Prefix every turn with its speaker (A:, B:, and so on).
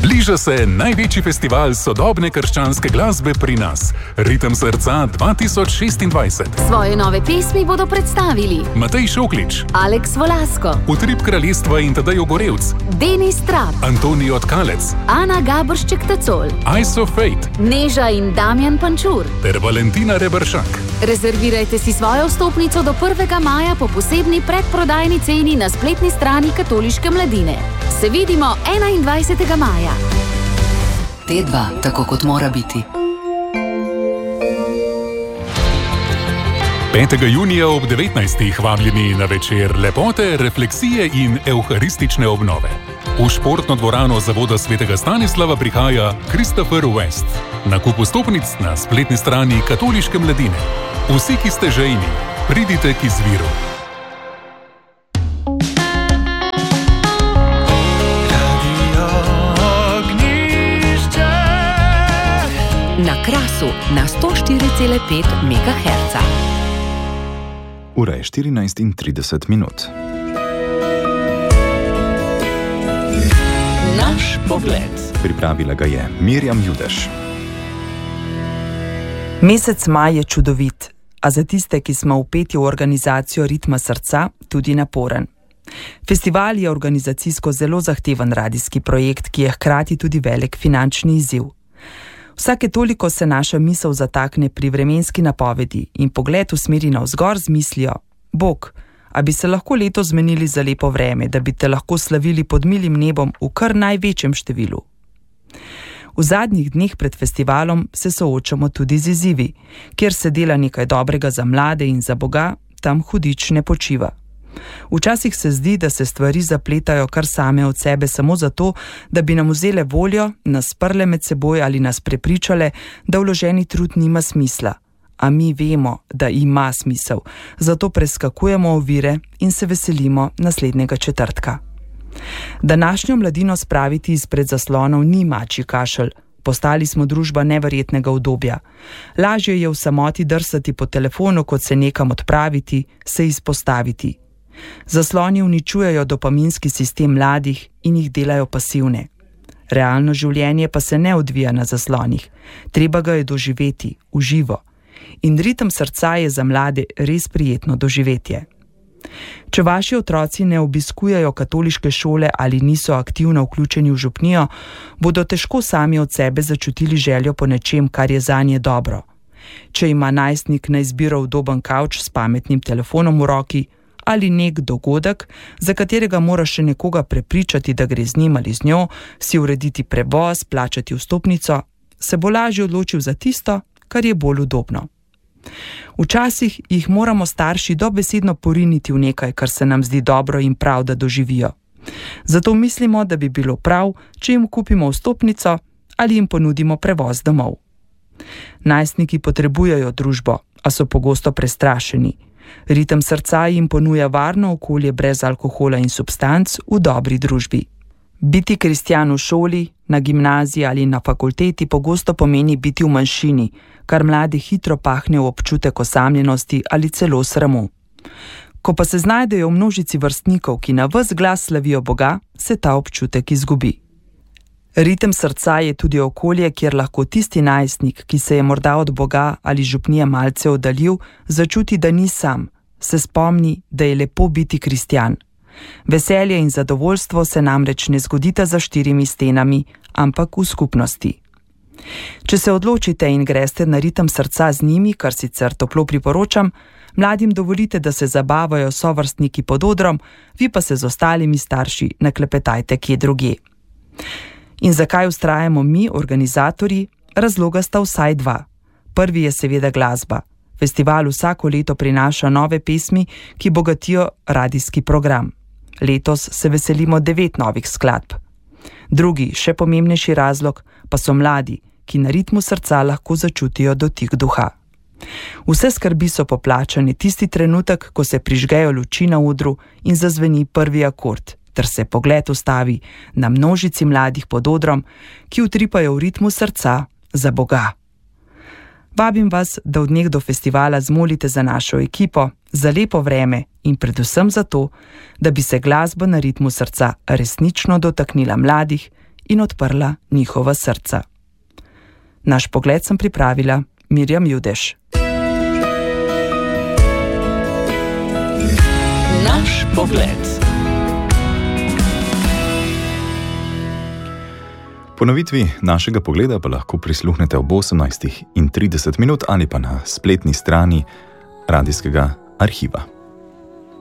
A: Bliža se največji festival sodobne krščanske glasbe pri nas, Ritem srca 2026.
B: Svoje nove pesmi bodo predstavili
A: Matej Šoklič,
B: Aleks Volasko,
A: Utrip kraljestva in Tadej Ogorevc,
B: Denis Trap,
A: Antonijo Tkalec,
B: Ana Gaboršček-Tacol,
A: Ice of Fate,
B: Neža in Damjan Pančur
A: ter Valentina Reberšak.
B: Rezervirajte si svojo vstopnico do 1. maja po posebni predprodajni ceni na spletni strani Katoliške mladine. Se vidimo 21. maja.
C: T2, tako kot mora biti.
A: 5. junija ob 19. vabljeni na večer lepote, refleksije in evharistične obnove. V športno dvorano Zavoda svetega Stanislava prihaja Christopher West. Nakup vstopnic na spletni strani Katoliške mladine. Vsi, ki ste žejni, pridite k izviru.
C: Na Krasu na 104,5 MHz.
D: Ura je 14:30.
C: Naš pogled.
D: Pripravila ga je Mirjam Judež.
E: Mesec maj je čudovit, a za tiste, ki smo vpeti v organizacijo Ritma srca, tudi naporen. Festival je organizacijsko zelo zahteven radijski projekt, ki je hkrati tudi velik finančni izziv. Vsake toliko se naša misel zatakne pri vremenski napovedi in pogled usmeri navzgor z mislijo: Bog, a bi se lahko letos zmenili za lepo vreme, da bi te lahko slavili pod milim nebom v kar največjem številu. V zadnjih dneh pred festivalom se soočamo tudi z izzivi, kjer se dela nekaj dobrega za mlade in za Boga, tam hudič ne počiva. Včasih se zdi, da se stvari zapletajo kar same od sebe samo zato, da bi nam vzele voljo, nas sprle med seboj ali nas prepričale, da vloženi trud nima smisla. A mi vemo, da ima smisel, zato preskakujemo ovire in se veselimo naslednjega četrtka. Današnjo mladino spraviti izpred zaslonov ni mačji kašelj. Postali smo družba neverjetnega udobja. Lažje je v samoti drsati po telefonu, kot se nekam odpraviti, se izpostaviti. Zasloni uničujejo dopaminski sistem mladih in jih delajo pasivne. Realno življenje pa se ne odvija na zaslonih. Treba ga je doživeti, v živo. In Ritem srca je za mlade res prijetno doživetje. Če vaši otroci ne obiskujejo katoliške šole ali niso aktivno vključeni v župnijo, bodo težko sami od sebe začutili željo po nečem, kar je zanje dobro. Če ima najstnik na izbiro udoben kavč s pametnim telefonom v roki ali nek dogodek, za katerega mora še nekoga prepričati, da gre z njim ali z njo, si urediti prevoz, plačati vstopnico, se bo lažje odločil za tisto, kar je bolj udobno. Včasih jih moramo starši dobesedno poriniti v nekaj, kar se nam zdi dobro in prav, da doživijo. Zato mislimo, da bi bilo prav, če jim kupimo vstopnico ali jim ponudimo prevoz domov. Najstniki potrebujejo družbo, a so pogosto prestrašeni. Ritem srca jim ponuja varno okolje brez alkohola in substanc v dobri družbi. Biti kristjan v šoli, na gimnaziji ali na fakulteti pogosto pomeni biti v manjšini, kar mlade hitro pahne v občutek osamljenosti ali celo sramu. Ko pa se znajdejo v množici vrstnikov, ki na ves glas slavijo Boga, se ta občutek izgubi. Ritem srca je tudi okolje, kjer lahko tisti najstnik, ki se je morda od Boga ali župnije malce oddaljil, začuti, da ni sam, se spomni, da je lepo biti kristjan. Veselje in zadovoljstvo se namreč ne zgodita za 4 stenami, ampak v skupnosti. Če se odločite in greste na Ritem srca z njimi, kar sicer toplo priporočam, mladim dovolite, da se zabavajo sovrstniki pod odrom, vi pa se z ostalimi starši naklepetajte kje drugje. In zakaj vztrajamo mi, organizatorji? Razloga sta vsaj 2. Prvi je seveda glasba. Festival vsako leto prinaša nove pesmi, ki bogatijo radijski program. Letos se veselimo 9 novih skladb. Drugi, še pomembnejši razlog pa so mladi, ki na Ritmu srca lahko začutijo dotik duha. Vse skrbi so poplačane tisti trenutek, ko se prižgejo luči na odru in zazveni prvi akord, ter se pogled ustavi na množici mladih pod odrom, ki utripajo v ritmu srca za Boga. Vabim vas, da v dneh do festivala zmolite za našo ekipo, za lepo vreme in predvsem za to, da bi se glasba na Ritmu srca resnično dotaknila mladih in odprla njihova srca. Naš pogled sem pripravila Mirjam Judeš.
C: Naš pogled.
D: Ponovitvi našega pogleda pa lahko prisluhnete ob 18:30 ali pa na spletni strani radijskega arhiva.